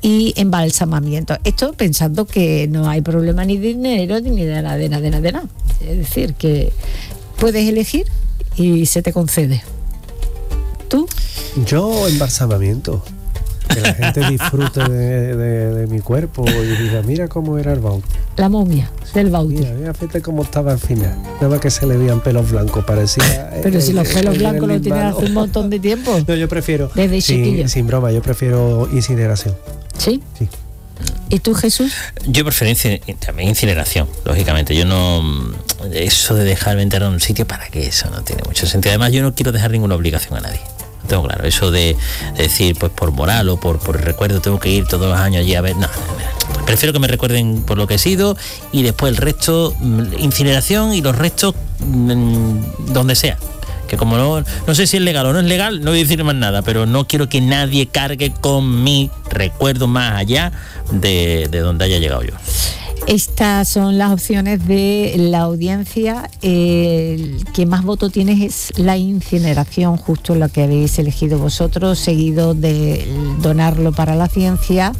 y embalsamamiento. Esto pensando que no hay problema ni de dinero ni de nada. Es decir, que puedes elegir y se te concede. ¿Tú? Yo, embalsamamiento. Que la gente disfrute de mi cuerpo y diga, mira cómo era el Bauti. La momia del Bauti. Mira, fíjate cómo estaba al final. Nada más que se le veían pelos blancos, parecía... Pero si los pelos blancos los tienes hace un montón de tiempo. No, yo prefiero... Desde chiquillo. Sin broma, yo prefiero incineración. ¿Sí? Sí. ¿Y tú, Jesús? Yo prefiero también incineración, lógicamente. Yo no... Eso de dejarme enterrar en un sitio, ¿para qué? Eso no tiene mucho sentido. Además, yo no quiero dejar ninguna obligación a nadie. Tengo claro, eso de decir, pues por moral o por recuerdo tengo que ir todos los años allí a ver, no. Prefiero que me recuerden por lo que he sido y después el resto, incineración y los restos donde sea. Que como no sé si es legal o no es legal, no voy a decir más nada, pero no quiero que nadie cargue con mi recuerdo más allá de donde haya llegado yo. Estas son las opciones de la audiencia. El que más voto tiene es la incineración, justo lo que habéis elegido vosotros, seguido de donarlo para la ciencia.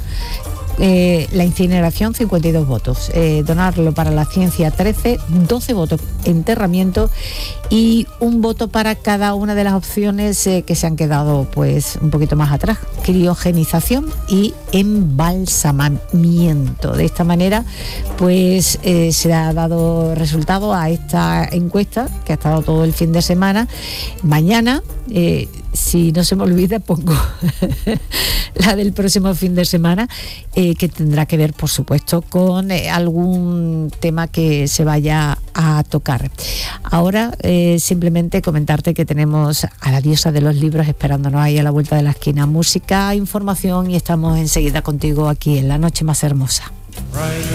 La incineración, 52 votos, donarlo para la ciencia, 13, 12 votos, enterramiento y un voto para cada una de las opciones que se han quedado pues un poquito más atrás, criogenización y embalsamamiento. De esta manera pues se ha dado resultado a esta encuesta que ha estado todo el fin de semana. Mañana, si no se me olvida, pongo la del próximo fin de semana, que tendrá que ver, por supuesto, con algún tema que se vaya a tocar. Ahora, simplemente comentarte que tenemos a la diosa de los libros esperándonos ahí a la vuelta de la esquina. Música, información y estamos enseguida contigo aquí en La Noche Más Hermosa.